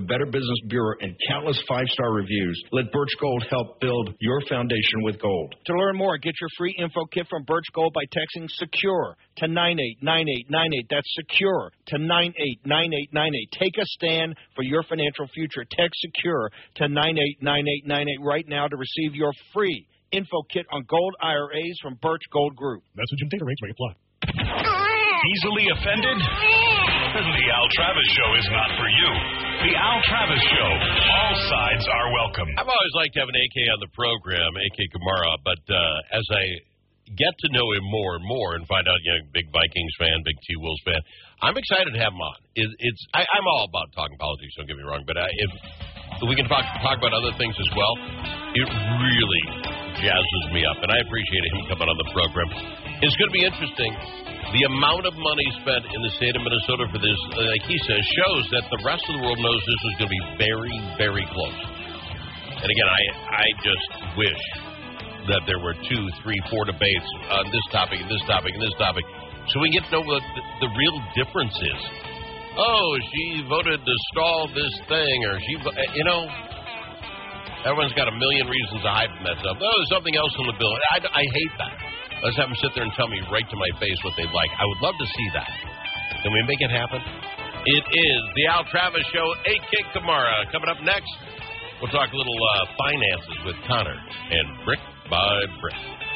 Better Business Bureau and countless 5-star reviews. Let Birch Gold help build your foundation with gold. To learn more, get your free info kit from Birch Gold by texting SECURE to 989898. That's SECURE to 989898. Take a stand for your financial future. Text SECURE to 989898 right now to receive your free info kit on gold IRAs from Birch Gold Group. Message and data rates may apply. Easily offended? The Al Travis Show is not for you. The Al Travis Show. All sides are welcome. I've always liked having AK on the program, AK Kamara, but as I get to know him more and more and find out, big Vikings fan, big T-Wolves fan, I'm excited to have him on. I'm all about talking politics, don't get me wrong, but if we can talk about other things as well, it really jazzes me up, and I appreciate him coming on the program. It's going to be interesting. The amount of money spent in the state of Minnesota for this, like he says, shows that the rest of the world knows this is going to be very, very close. And again, I just wish that there were 2, 3, 4 debates on this topic and this topic and this topic, so we can get to know what the real difference is. Oh, she voted to stall this thing, or she, everyone's got a million reasons to hide from that stuff. Oh, there's something else in the bill. I hate that. Let's have them sit there and tell me right to my face what they like. I would love to see that. Can we make it happen? It is the Al Travis Show. AK Kamara coming up next. We'll talk a little finances with Connor and Brick by Brick.